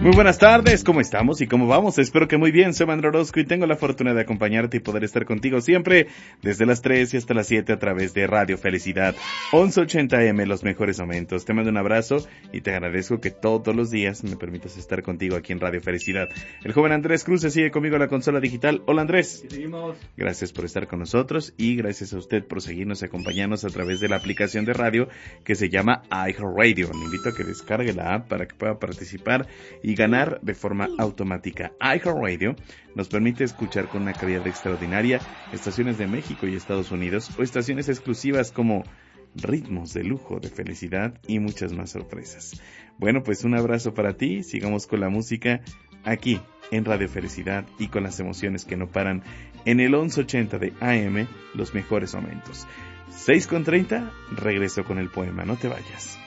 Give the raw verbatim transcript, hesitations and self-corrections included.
Muy buenas tardes, ¿cómo estamos y cómo vamos? Espero que muy bien, soy Mandro Orozco y tengo la fortuna de acompañarte y poder estar contigo siempre desde las tres y hasta las siete a través de Radio Felicidad, once ochenta A M, los mejores momentos. Te mando un abrazo y te agradezco que todos los días me permitas estar contigo aquí en Radio Felicidad. El joven Andrés Cruz se sigue conmigo en la consola digital. Hola Andrés. ¿Y seguimos? Gracias por estar con nosotros y gracias a usted por seguirnos y acompañarnos a través de la aplicación de radio que se llama iHeartRadio. Le invito a que descargue la app para que pueda participar y ganar de forma automática. iHeartRadio nos permite escuchar con una calidad extraordinaria estaciones de México y Estados Unidos o estaciones exclusivas como ritmos de lujo, de felicidad y muchas más sorpresas. Bueno, pues un abrazo para ti, sigamos con la música aquí en Radio Felicidad y con las emociones que no paran en el once ochenta de A M, los mejores momentos. seis con treinta, regreso con el poema, no te vayas.